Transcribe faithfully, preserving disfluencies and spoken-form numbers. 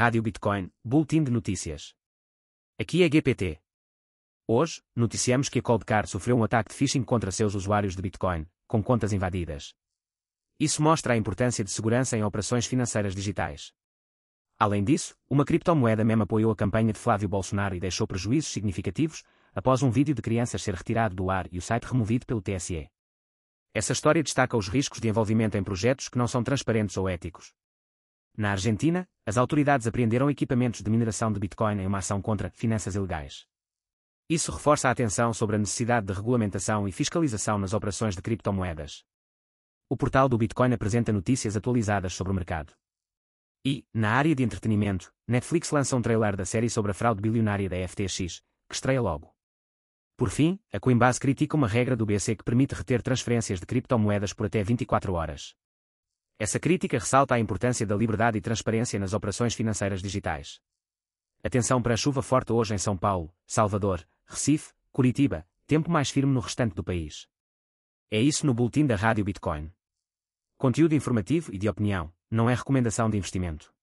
Rádio Bitcoin, Boletim de Notícias. Aqui é G P T. Hoje, noticiamos que a Coldcard sofreu um ataque de phishing contra seus usuários de Bitcoin, com contas invadidas. Isso mostra a importância de segurança em operações financeiras digitais. Além disso, uma criptomoeda meme apoiou a campanha de Flávio Bolsonaro e deixou prejuízos significativos, após um vídeo de crianças ser retirado do ar e o site removido pelo T S E. Essa história destaca os riscos de envolvimento em projetos que não são transparentes ou éticos. Na Argentina, as autoridades apreenderam equipamentos de mineração de Bitcoin em uma ação contra finanças ilegais. Isso reforça a atenção sobre a necessidade de regulamentação e fiscalização nas operações de criptomoedas. O portal do Bitcoin apresenta notícias atualizadas sobre o mercado. E, na área de entretenimento, Netflix lança um trailer da série sobre a fraude bilionária da F T X, que estreia logo. Por fim, a Coinbase critica uma regra do B C que permite reter transferências de criptomoedas por até vinte e quatro horas. Essa crítica ressalta a importância da liberdade e transparência nas operações financeiras digitais. Atenção para a chuva forte hoje em São Paulo, Salvador, Recife, Curitiba, tempo mais firme no restante do país. É isso no boletim da Rádio Bitcoin. Conteúdo informativo e de opinião, não é recomendação de investimento.